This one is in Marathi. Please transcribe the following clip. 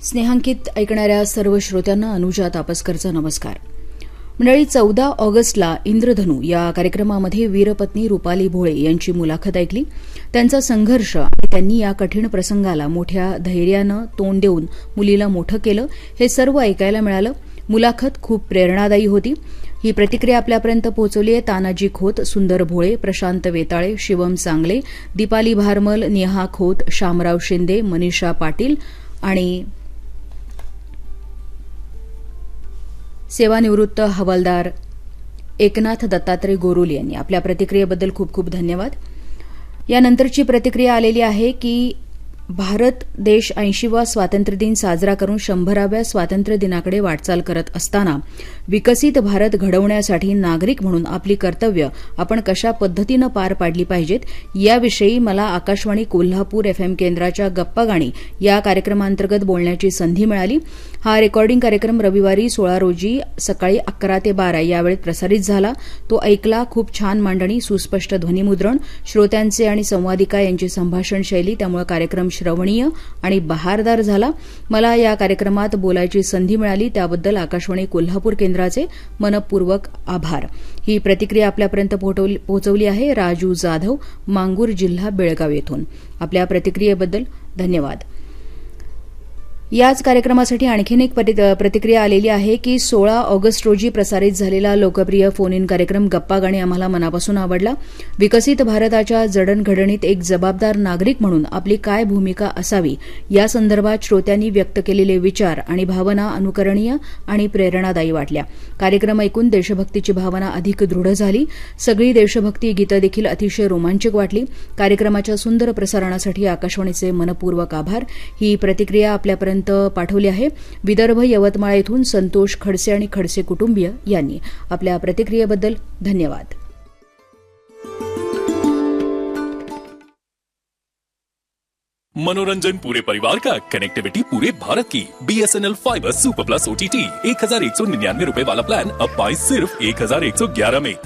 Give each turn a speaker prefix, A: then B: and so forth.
A: स्नेहांकित ऐकणाऱ्या सर्व श्रोत्यांना अनुजा तापसकरचा नमस्कार. मंडळी, 14 ऑगस्टला इंद्रधनू या कार्यक्रमामध्ये वीरपत्नी रुपाली भोळे यांची मुलाखत ऐकली. त्यांचा संघर्ष आणि त्यांनी या कठीण प्रसंगाला मोठ्या धैर्यानं तोंड देऊन मुलीला मोठं केलं, हे सर्व ऐकायला मिळालं. मुलाखत खूप प्रेरणादायी होती. ही प्रतिक्रिया आपल्यापर्यंत पोहोचवली आहे तानाजी खोत, सुंदर भोळे, प्रशांत वेताळे, शिवम सांगले, दीपाली भारमल, नेहा खोत, शामराव शिंदे, मनीषा पाटील आणि सेवानिवृत्त हवालदार एकनाथ दत्तात्रय गोरोली यांनी. आपल्या प्रतिक्रियेबद्दल खूप खूप धन्यवाद. यानंतरची प्रतिक्रिया आलेली आहे की भारत देश 80वा स्वातंत्र्यदिन साजरा करून 100व्या स्वातंत्र्य दिनाकडे वाटचाल करत असताना विकसित भारत घडवण्यासाठी नागरिक म्हणून आपली कर्तव्य आपण कशा पद्धतीनं पार पाडली पाहिजेत याविषयी मला आकाशवाणी कोल्हापूर FM केंद्राच्या गप्पा गाणी या कार्यक्रमांतर्गत बोलण्याची संधी मिळाली. हा रेकॉर्डिंग कार्यक्रम रविवारी 16 रोजी सकाळी 11 ते 12 या वेळेत प्रसारित झाला. तो ऐकला. खूप छान मांडणी, सुस्पष्ट ध्वनिमुद्रण, श्रोत्यांचे आणि संवादिका यांची संभाषण शैली, त्यामुळे कार्यक्रम श्रवणीय आणि बहारदार झाला. मला या कार्यक्रमात बोलायची संधी मिळाली त्याबद्दल आकाशवाणी कोल्हापूर केंद्राचे मनपूर्वक आभार. ही प्रतिक्रिया आपल्यापर्यंत पोहोचवली आहे राजू जाधव, मांगूर जिल्हा बेळगाव येथून. आपल्या प्रतिक्रियेबद्दल धन्यवाद. याच कार्यक्रमासाठी आणखीन एक प्रतिक्रिया आलेली आहे की 16 ऑगस्ट रोजी प्रसारित झालेला लोकप्रिय फोन इन कार्यक्रम गप्पा गाणी आम्हाला मनापासून आवडला. विकसित भारताच्या जडणघडणीत एक जबाबदार नागरिक म्हणून आपली काय भूमिका असावी या संदर्भात श्रोत्यांनी व्यक्त केलेले विचार आणि भावना अनुकरणीय आणि प्रेरणादायी वाटल्या. कार्यक्रम ऐकून देशभक्तीची भावना अधिक दृढ झाली. सगळी देशभक्ती गीतं देखील अतिशय रोमांचक वाटली. कार्यक्रमाच्या सुंदर प्रसारणासाठी आकाशवाणीचे मनपूर्वक आभार. ही प्रतिक्रिया आपल्यापर्यंत पाठवली आहे विदर्भ यवतमाळ येथून संतोष खडसे आणि खडसे कुटुंबीय यांनी. आपल्या प्रतिक्रियेबद्दल धन्यवाद.
B: मनोरंजन पूरे परिवार का, कनेक्टिविटी पूरे भारत की. BSNL fibre super plus OTT 1199 रुपए वाला प्लान अब पाएं सिर्फ 1111 में.